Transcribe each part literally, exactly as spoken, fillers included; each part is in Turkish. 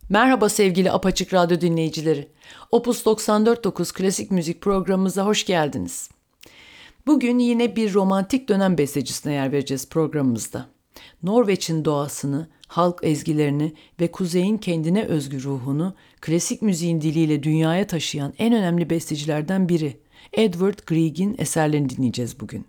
Merhaba sevgili Apaçık Radyo dinleyicileri. Opus doksan dört nokta dokuz Klasik Müzik programımıza hoş geldiniz. Bugün yine bir romantik dönem bestecisine yer vereceğiz programımızda. Norveç'in doğasını, halk ezgilerini ve kuzeyin kendine özgü ruhunu klasik müziğin diliyle dünyaya taşıyan en önemli bestecilerden biri Edvard Grieg'in eserlerini dinleyeceğiz bugün.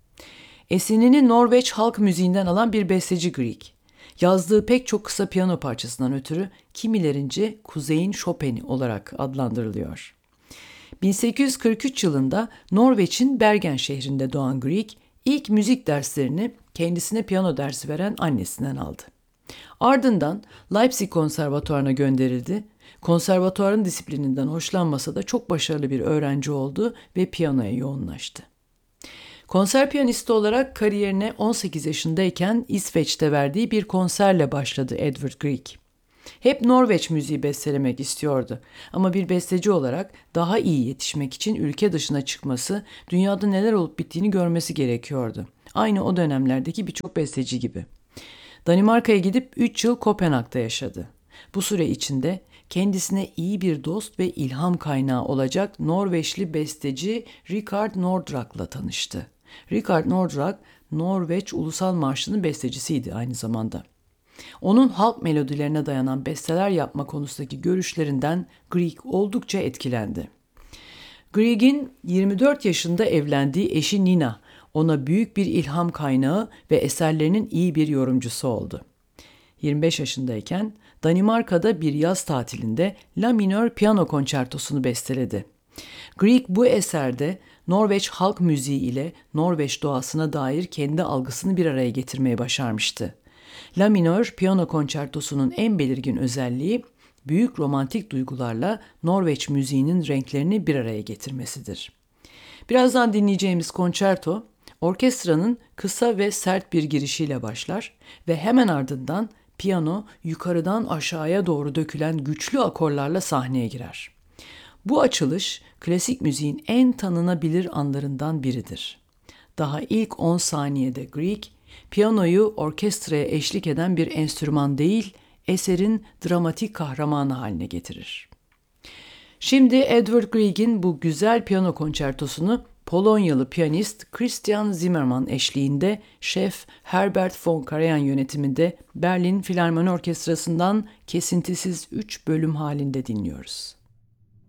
Esinini Norveç halk müziğinden alan bir besteci Grieg. Yazdığı pek çok kısa piyano parçasından ötürü kimilerince Kuzey'in Chopin'i olarak adlandırılıyor. bin sekiz yüz kırk üç yılında Norveç'in Bergen şehrinde doğan Grieg, ilk müzik derslerini kendisine piyano dersi veren annesinden aldı. Ardından Leipzig Konservatuvarı'na gönderildi. Konservatuvarın disiplininden hoşlanmasa da çok başarılı bir öğrenci oldu ve piyanoya yoğunlaştı. Konser piyanisti olarak kariyerine on sekiz yaşındayken İsveç'te verdiği bir konserle başladı Edvard Grieg. Hep Norveç müziği bestelemek istiyordu ama bir besteci olarak daha iyi yetişmek için ülke dışına çıkması, dünyada neler olup bittiğini görmesi gerekiyordu. Aynı o dönemlerdeki birçok besteci gibi. Danimarka'ya gidip üç yıl Kopenhag'da yaşadı. Bu süre içinde kendisine iyi bir dost ve ilham kaynağı olacak Norveçli besteci Rikard Nordraak'la tanıştı. Rikard Nordraak, Norveç Ulusal Marşı'nın bestecisiydi aynı zamanda. Onun halk melodilerine dayanan besteler yapma konusundaki görüşlerinden Grieg oldukça etkilendi. Grieg'in yirmi dört yaşında evlendiği eşi Nina, ona büyük bir ilham kaynağı ve eserlerinin iyi bir yorumcusu oldu. yirmi beş yaşındayken Danimarka'da bir yaz tatilinde La Minör piyano konçertosunu besteledi. Grieg bu eserde Norveç halk müziği ile Norveç doğasına dair kendi algısını bir araya getirmeye başarmıştı. La Minör piyano konçertosunun en belirgin özelliği büyük romantik duygularla Norveç müziğinin renklerini bir araya getirmesidir. Birazdan dinleyeceğimiz konçerto, orkestranın kısa ve sert bir girişiyle başlar ve hemen ardından piyano yukarıdan aşağıya doğru dökülen güçlü akorlarla sahneye girer. Bu açılış klasik müziğin en tanınabilir anlarından biridir. Daha ilk on saniyede Grieg, piyanoyu orkestraya eşlik eden bir enstrüman değil, eserin dramatik kahramanı haline getirir. Şimdi Edvard Grieg'in bu güzel piyano konçertosunu Polonyalı piyanist Christian Zimmermann eşliğinde şef Herbert von Karajan yönetiminde Berlin Filarmoni Orkestrası'ndan kesintisiz üç bölüm halinde dinliyoruz.